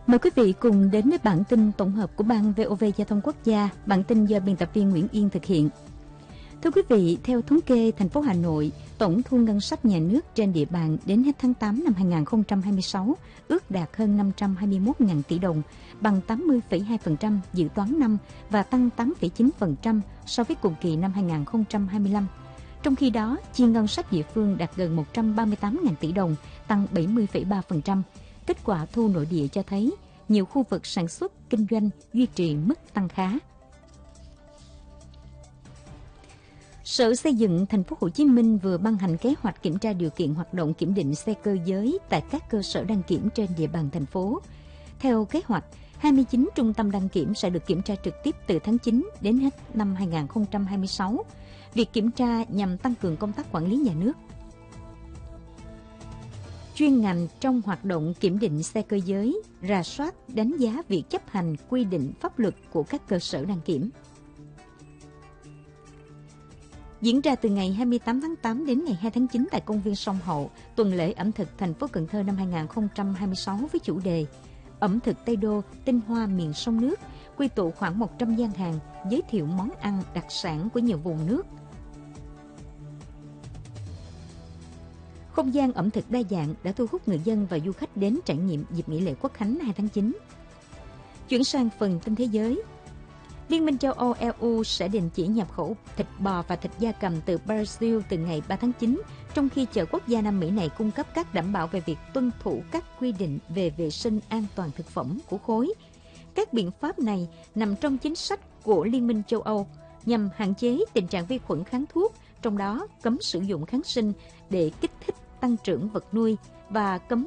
Mời quý vị cùng đến với bản tin tổng hợp của Ban VOV Giao thông Quốc gia. Bản tin do biên tập viên Nguyễn Yên thực hiện. Thưa quý vị, theo thống kê thành phố Hà Nội, tổng thu ngân sách nhà nước trên địa bàn đến hết tháng 8 năm 2026 ước đạt hơn 521.000 tỷ đồng, bằng 80,2% dự toán năm và tăng 8,9% so với cùng kỳ năm 2025. Trong khi đó, chi ngân sách địa phương đạt gần 138.000 tỷ đồng, tăng 70,3%. Kết quả thu nội địa cho thấy nhiều khu vực sản xuất, kinh doanh duy trì mức tăng khá. Sở Xây dựng Thành phố Hồ Chí Minh vừa ban hành kế hoạch kiểm tra điều kiện hoạt động kiểm định xe cơ giới tại các cơ sở đăng kiểm trên địa bàn thành phố. Theo kế hoạch, 29 trung tâm đăng kiểm sẽ được kiểm tra trực tiếp từ tháng 9 đến hết năm 2026. Việc kiểm tra nhằm tăng cường công tác quản lý nhà nước, chuyên ngành trong hoạt động kiểm định xe cơ giới, rà soát, đánh giá việc chấp hành quy định pháp luật của các cơ sở đăng kiểm. Diễn ra từ ngày 28 tháng 8 đến ngày 2 tháng 9 tại công viên Sông Hậu, tuần lễ ẩm thực thành phố Cần Thơ năm 2026 với chủ đề Ẩm thực Tây Đô, tinh hoa miền sông nước, quy tụ khoảng 100 gian hàng giới thiệu món ăn đặc sản của nhiều vùng nước. Không gian ẩm thực đa dạng đã thu hút người dân và du khách đến trải nghiệm dịp nghỉ lễ Quốc khánh 2 tháng 9. Chuyển sang phần tin thế giới. Liên minh châu Âu EU sẽ đình chỉ nhập khẩu thịt bò và thịt gia cầm từ Brazil từ ngày 3 tháng 9, trong khi chờ quốc gia Nam Mỹ này cung cấp các đảm bảo về việc tuân thủ các quy định về vệ sinh an toàn thực phẩm của khối. Các biện pháp này nằm trong chính sách của Liên minh châu Âu nhằm hạn chế tình trạng vi khuẩn kháng thuốc, trong đó cấm sử dụng kháng sinh để kích thích tăng trưởng vật nuôi và cấm